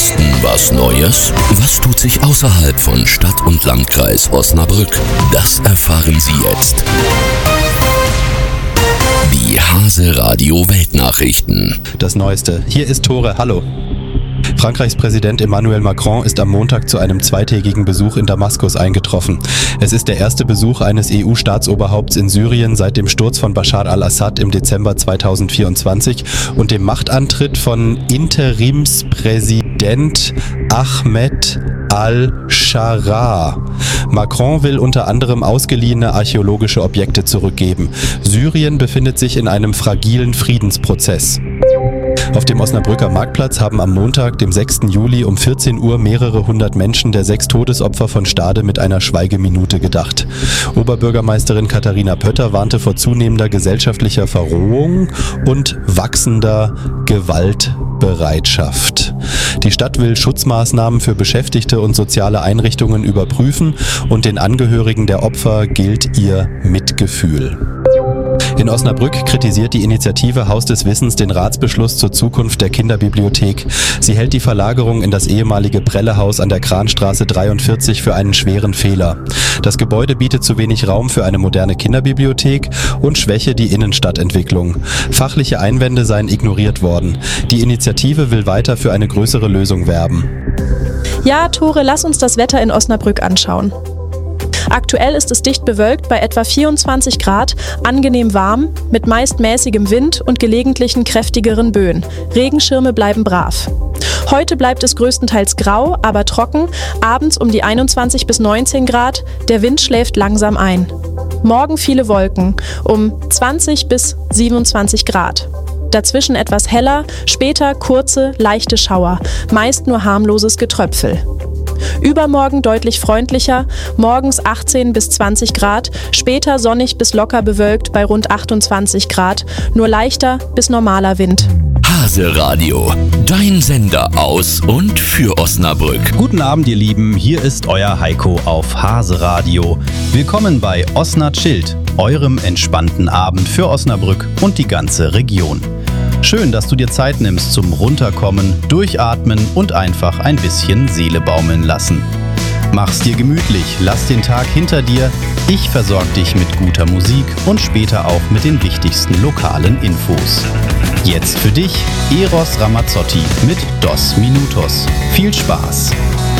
Westen was Neues? Was tut sich außerhalb von Stadt und Landkreis Osnabrück? Das erfahren Sie jetzt. Die Hase Radio Weltnachrichten. Das Neueste. Hier ist Tore. Hallo. Frankreichs Präsident Emmanuel Macron ist am Montag zu einem zweitägigen Besuch in Damaskus eingetroffen. Es ist der erste Besuch eines EU-Staatsoberhaupts in Syrien seit dem Sturz von Bashar al-Assad im Dezember 2024 und dem Machtantritt von Interimspräsident Ahmed al-Sharaa. Macron will unter anderem ausgeliehene archäologische Objekte zurückgeben. Syrien befindet sich in einem fragilen Friedensprozess. Auf dem Osnabrücker Marktplatz haben am Montag, dem 6. Juli um 14 Uhr mehrere hundert Menschen der 6 Todesopfer von Stade mit einer Schweigeminute gedacht. Oberbürgermeisterin Katharina Pötter warnte vor zunehmender gesellschaftlicher Verrohung und wachsender Gewaltbereitschaft. Die Stadt will Schutzmaßnahmen für Beschäftigte und soziale Einrichtungen überprüfen und den Angehörigen der Opfer gilt ihr Mitgefühl. In Osnabrück kritisiert die Initiative Haus des Wissens den Ratsbeschluss zur Zukunft der Kinderbibliothek. Sie hält die Verlagerung in das ehemalige Prellehaus an der Kranstraße 43 für einen schweren Fehler. Das Gebäude bietet zu wenig Raum für eine moderne Kinderbibliothek und schwäche die Innenstadtentwicklung. Fachliche Einwände seien ignoriert worden. Die Initiative will weiter für eine größere Lösung werben. Ja, Tore, lass uns das Wetter in Osnabrück anschauen. Aktuell ist es dicht bewölkt bei etwa 24 Grad, angenehm warm, mit meist mäßigem Wind und gelegentlichen kräftigeren Böen. Regenschirme bleiben brav. Heute bleibt es größtenteils grau, aber trocken, abends um die 21 bis 19 Grad, der Wind schläft langsam ein. Morgen viele Wolken, um 20 bis 27 Grad. Dazwischen etwas heller, später kurze, leichte Schauer, meist nur harmloses Getröpfel. Übermorgen deutlich freundlicher, morgens 18 bis 20 Grad, später sonnig bis locker bewölkt bei rund 28 Grad, nur leichter bis normaler Wind. Hase Radio, dein Sender aus und für Osnabrück. Guten Abend, ihr Lieben, hier ist euer Heiko auf Hase Radio. Willkommen bei Osna Chillt, eurem entspannten Abend für Osnabrück und die ganze Region. Schön, dass du dir Zeit nimmst zum Runterkommen, Durchatmen und einfach ein bisschen Seele baumeln lassen. Mach's dir gemütlich, lass den Tag hinter dir. Ich versorge dich mit guter Musik und später auch mit den wichtigsten lokalen Infos. Jetzt für dich Eros Ramazzotti mit Dos Minutos. Viel Spaß!